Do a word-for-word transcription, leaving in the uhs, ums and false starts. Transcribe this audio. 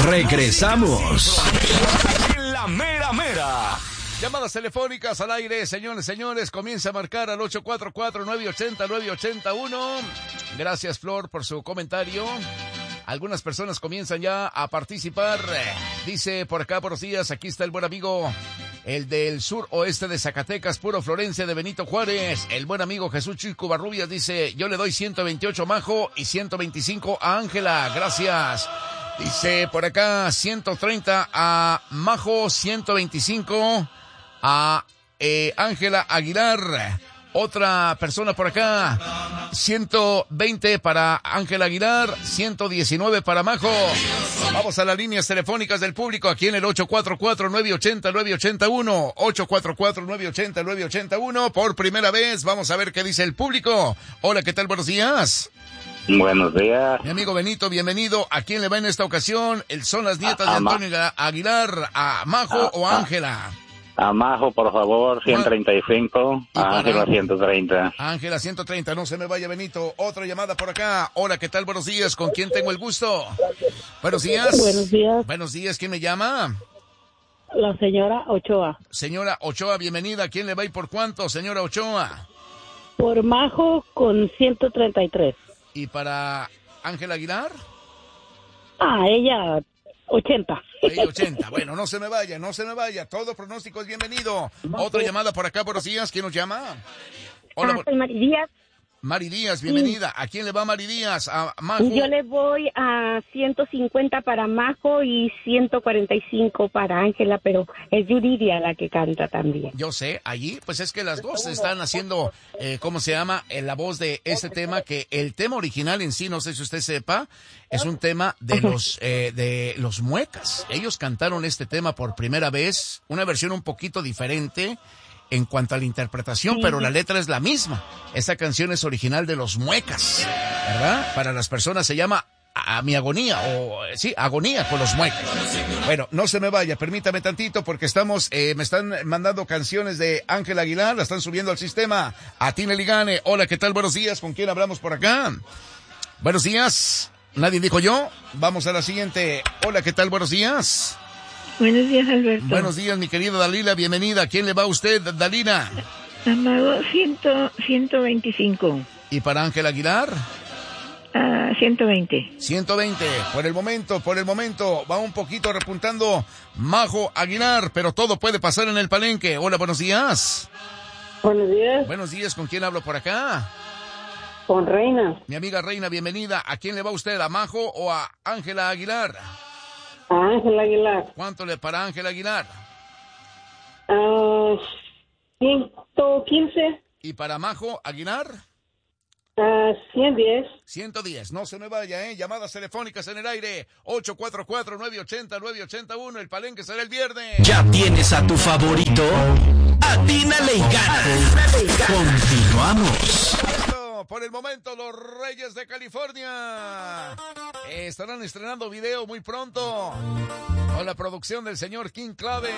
Regresamos. En la mera mera. Llamadas telefónicas al aire, señores, señores. Comienza a marcar al ocho cuatro cuatro, nueve ocho cero, nueve ocho uno. Gracias, Flor, por su comentario. Algunas personas comienzan ya a participar. Dice por acá, buenos días, aquí está el buen amigo, el del sur oeste de Zacatecas, puro Florencia de Benito Juárez. El buen amigo Jesús Chico Barrubias dice, yo le doy ciento veintiocho a Majo y ciento veinticinco a Ángela. Gracias. Dice por acá, ciento treinta a Majo, ciento veinticinco a eh, Ángela Aguilar. Otra persona por acá, ciento veinte para Ángela Aguilar, ciento diecinueve para Majo. Vamos a las líneas telefónicas del público aquí en el ocho cuatro cuatro, nueve ocho cero, nueve ocho uno, ocho cuatro cuatro, nueve ocho cero, nueve ocho uno. Por primera vez, vamos a ver qué dice el público. Hola, ¿qué tal? Buenos días. Buenos días. Mi amigo Benito, bienvenido. ¿A quién le va en esta ocasión? El son las nietas a, de a Antonio Ma- Aguilar, ¿a Majo a, o a Ángela? A Majo, por favor, ciento treinta y cinco. A Ángela, ciento treinta. Ángela, ciento treinta. No se me vaya, Benito. Otra llamada por acá. Hola, ¿qué tal? Buenos días. ¿Con quién tengo el gusto? Buenos días. Buenos días. Buenos días. ¿Quién me llama? La señora Ochoa. Señora Ochoa, bienvenida. ¿A quién le va y por cuánto, señora Ochoa? Por Majo con ciento treinta y tres. ¿Y para Ángela Aguilar? Ah, ella ochenta. Ahí, ochenta. Bueno, no se me vaya, no se me vaya. Todo pronóstico es bienvenido. Otra llamada por acá. Buenos días. ¿Quién nos llama? Hola. Ah, soy Mari Díaz. Mari Díaz, bienvenida. ¿A quién le va Mari Díaz? ¿A Majo? Yo le voy a ciento cincuenta para Majo y ciento cuarenta y cinco para Ángela, pero es Yuridia la que canta también. Yo sé, allí, pues es que las dos están haciendo, eh, ¿cómo se llama? Eh, la voz de este tema, que el tema original en sí, no sé si usted sepa, es un tema de los, eh, de los Muecas. Ellos cantaron este tema por primera vez, una versión un poquito diferente en cuanto a la interpretación, sí, pero la letra es la misma. Esa canción es original de los Muecas, ¿verdad? Para las personas se llama A Mi Agonía, o sí, Agonía con los Muecas. Bueno, no se me vaya, permítame tantito, porque estamos, eh, me están mandando canciones de Ángela Aguilar, la están subiendo al sistema. A Tina Ligane, hola, ¿qué tal? Buenos días, ¿con quién hablamos por acá? Buenos días, nadie dijo yo. Vamos a la siguiente. Hola, ¿qué tal? Buenos días. Buenos días, Alberto. Buenos días, mi querida Dalila, bienvenida. ¿A quién le va usted, Dalila? Amago, ciento veinticinco. ¿Y para Ángela Aguilar? Uh, ciento veinte. ciento veinte. Por el momento, por el momento, va un poquito repuntando Majo Aguilar, pero todo puede pasar en el palenque. Hola, buenos días. Buenos días. Buenos días, ¿con quién hablo por acá? Con Reina. Mi amiga Reina, bienvenida. ¿A quién le va usted, a Majo o a Ángela Aguilar? A Ángela Aguilar. ¿Cuánto le para Ángela Aguilar? Uh, ciento quince. ¿Y para Majo Aguilar? Uh, ciento diez. ciento diez. No se me vaya, ¿eh? Llamadas telefónicas en el aire. ocho cuatro cuatro, nueve ocho cero, nueve ocho uno. El palenque será el viernes. ¿Ya tienes a tu favorito? Atínale y gana. Continuamos. Por el momento, los Reyes de California estarán estrenando video muy pronto con la producción del señor King Clave.